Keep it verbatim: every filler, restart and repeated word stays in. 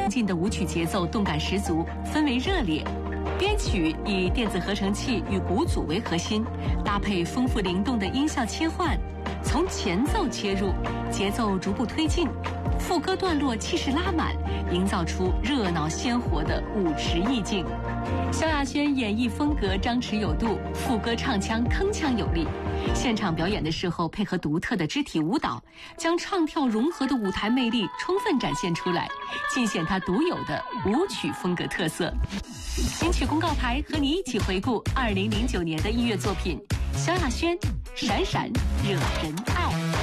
劲的舞曲节奏动感十足，氛围热烈。编曲以电子合成器与鼓组为核心，搭配丰富灵动的音效切换，从前奏切入，节奏逐步推进，副歌段落气势拉满，营造出热闹鲜活的舞池意境。萧亚轩演绎风格张弛有度，副歌唱腔铿锵有力。现场表演的时候，配合独特的肢体舞蹈，将唱跳融合的舞台魅力充分展现出来，尽显他独有的舞曲风格特色。金曲公告牌和你一起回顾二零零九年的音乐作品，萧亚轩，闪闪惹人。